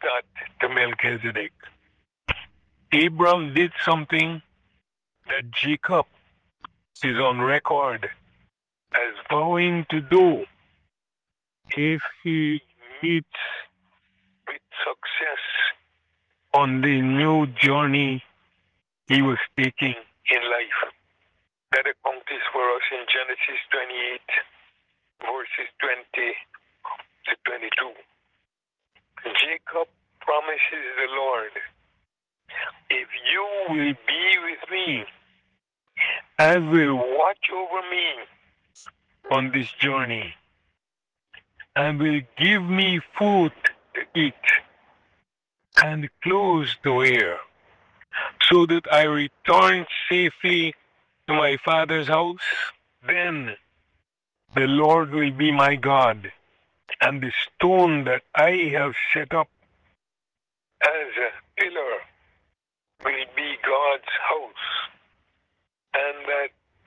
that to Melchizedek. Abraham did something that Jacob is on record as vowing to do if he meets with success on the new journey he was taking in life. That account is for us in Genesis 28, verses 20 to 22. Jacob promises the Lord, if you will be with me and will watch over me on this journey and will give me food to eat and clothes to wear, so that I return safely to my father's house, then the Lord will be my God, and the stone that I have set up as a pillar will be God's house, and that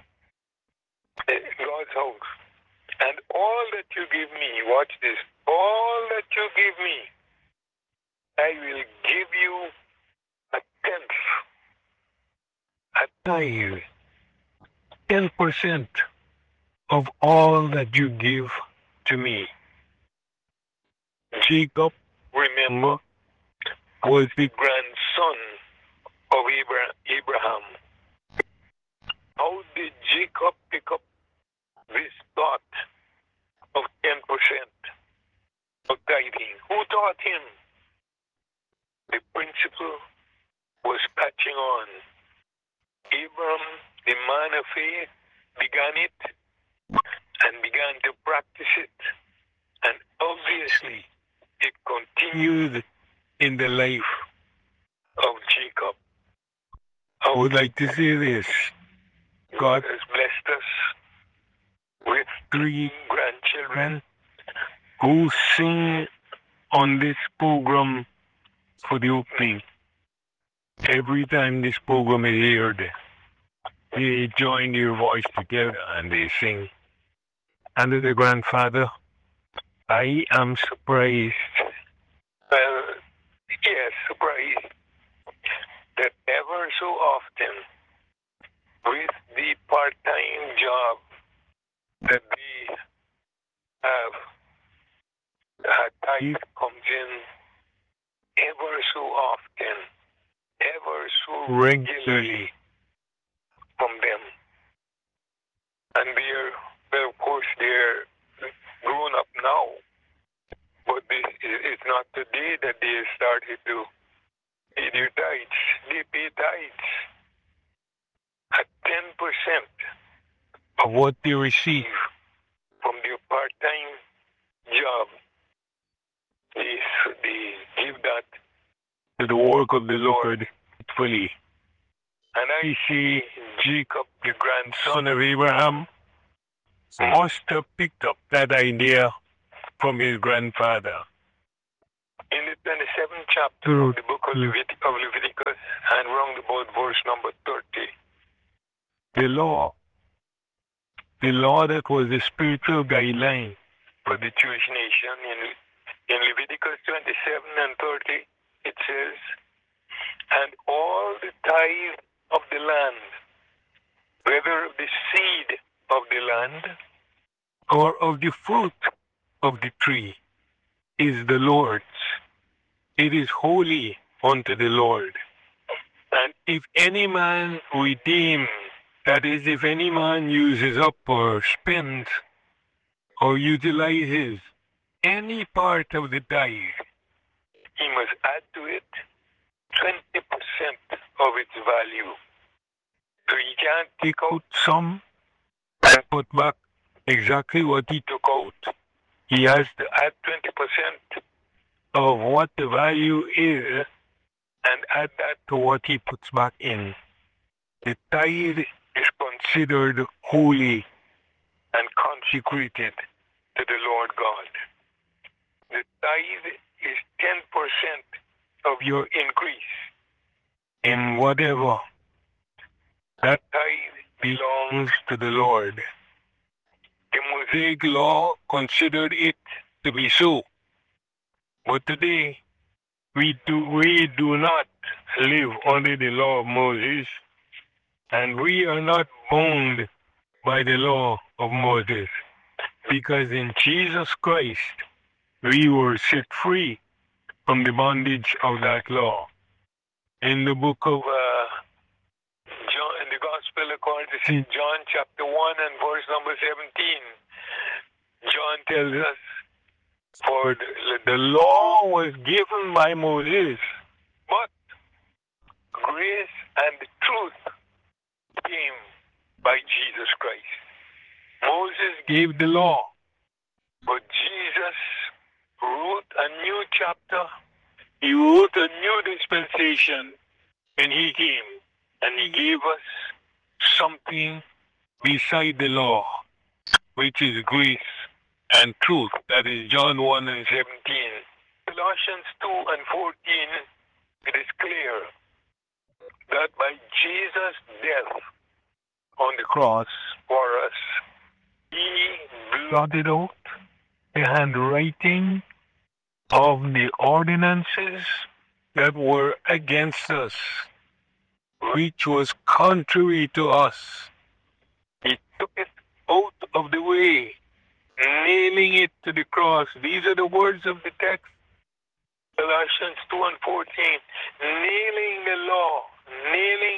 God's house. And all that you give me, watch this, all that you give me, I will give you a tenth, a tithe, 10% of all that you give to me. Jacob, remember, was the grandson of Abraham. How did Jacob pick up this thought of 10% of tithing? Who taught him? The principle was catching on. Abraham, the man of faith, began it and began to practice it. And obviously, it continued in the life of Jacob. I would like to say this. God has blessed us with 3 grandchildren who sing on this program for the opening. Every time this program is aired, they join their voice together and they sing. And as a grandfather, I am surprised. Well, yes, surprised that ever so often with the part-time job that they have, tithe comes in ever so often, ever so regularly from them. And they're, well, of course, they're grown up now, but it's not today that they started to pay their tithes. They pay tithes at 10% of what they receive from their part-time job. They give that to the work of the Lord fully. And I see Jacob, the grandson of Abraham, must have picked up that idea from his grandfather. In the 27th chapter of the book of Leviticus, and round about verse number 30, the law that was the spiritual guideline for the Jewish nation in Leviticus 27 and 30, it says, and all the tithe of the land, whether of the seed of the land or of the fruit of the tree, is the Lord's. It is holy unto the Lord. And if any man redeem, that is, if any man uses up or spends or utilizes any part of the tithe, he must add to it 20% of its value. So he can't take out some and put back exactly what he took out. He has to add 20% of what the value is and add that to what he puts back in. The tithe is considered holy and consecrated to the Lord God. The tithe is 10% of your increase in whatever. That tithe belongs to the Lord. The Mosaic law considered it to be so. But today, We do not live under the law of Moses, and we are not bound by the law of Moses, because in Jesus Christ we were set free from the bondage of that law. In the book of John, in the Gospel according to St. John, chapter 1 and verse number 17, John tells us, for the law was given by Moses, but grace and truth came by Jesus Christ. Moses gave the law, but Jesus wrote a new chapter. He wrote a new dispensation, and he came, and he gave us something beside the law, which is grace and truth. That is John 1 and 17. Colossians 2 and 14, it is clear that by Jesus' death on the cross for us, he blotted out the handwriting of the ordinances that were against us, which was contrary to us. He took it out of the way, nailing it to the cross. These are the words of the text, Colossians 2 and 14. Nailing the law, nailing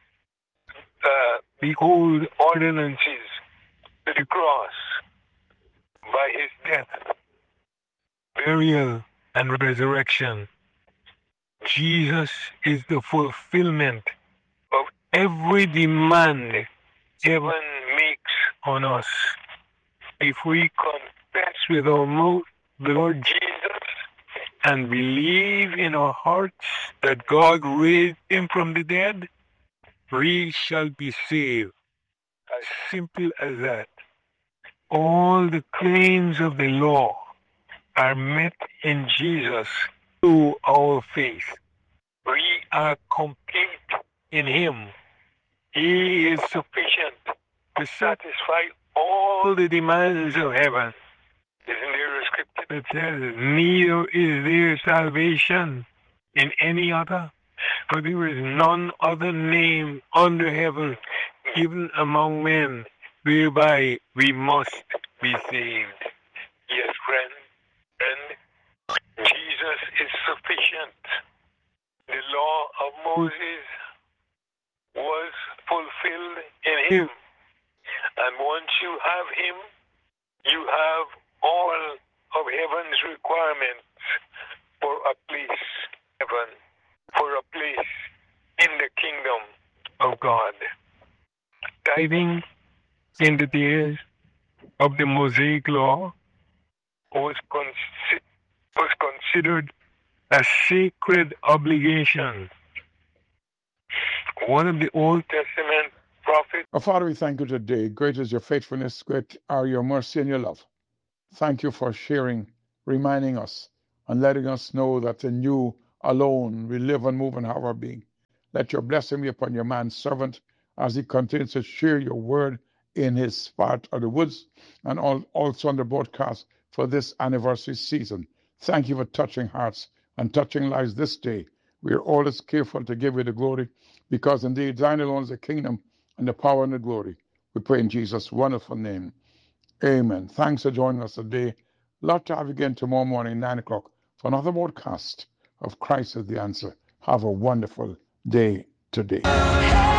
the old ordinances to the cross by his death, burial, and resurrection. Jesus is the fulfillment of every demand heaven makes on us. If we confess with our mouth the Lord Jesus and believe in our hearts that God raised him from the dead, we shall be saved. As simple as that. All the claims of the law are met in Jesus through our faith. We are complete in him. He is sufficient to satisfy all the demands of heaven. Isn't there a scripture that says, neither is there salvation in any other, for there is none other name under heaven given among men whereby we must be saved. Yes, friend. And Jesus is sufficient. The law of Moses was fulfilled in him. And once you have him, you have all of heaven's requirements for a place in heaven, for a place in the kingdom of God. Tithing in the days of the Mosaic law was considered a sacred obligation. One of the Old Testament prophets. Our Father, we thank you today. Great is your faithfulness, great are your mercy and your love. Thank you for sharing, reminding us, and letting us know that in you alone we live and move and have our being. Let your blessing be upon your man servant as he continues to share your word in his part of the woods and also on the broadcast for this anniversary season. Thank you for touching hearts and touching lives this day. We are always careful to give you the glory because indeed thine alone is the kingdom and the power and the glory. We pray in Jesus' wonderful name. Amen. Thanks for joining us today. Love to have you again tomorrow morning, 9 o'clock, for another broadcast of Christ is the Answer. Have a wonderful day today.